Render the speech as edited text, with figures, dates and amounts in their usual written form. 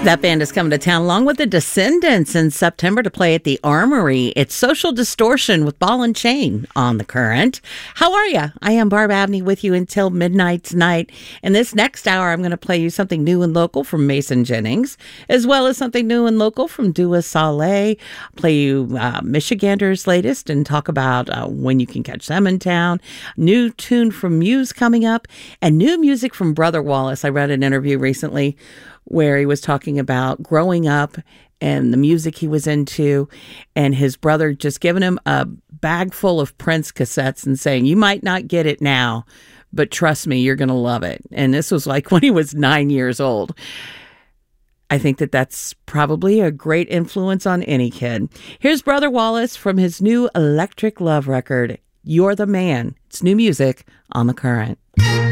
That band is coming to town along with the Descendants in September to play at the Armory. It's Social Distortion with Ball and Chain on The Current. How are you? I am Barb Abney with you until midnight tonight. In this next hour, I'm going to play you something new and local from Mason Jennings, as well as something new and local from Dua Saleh. Play you Michigander's latest and talk about when you can catch them in town. New tune from Muse coming up, and new music from Brother Wallace. I read an interview recently where he was talking about growing up and the music he was into, and his brother just giving him a bag full of Prince cassettes and saying, you might not get it now, but trust me, you're going to love it. And this was like when he was 9 years old. I think that that's probably a great influence on any kid. Here's Brother Wallace from his new Electric Love record, You're the Man. It's new music on The Current.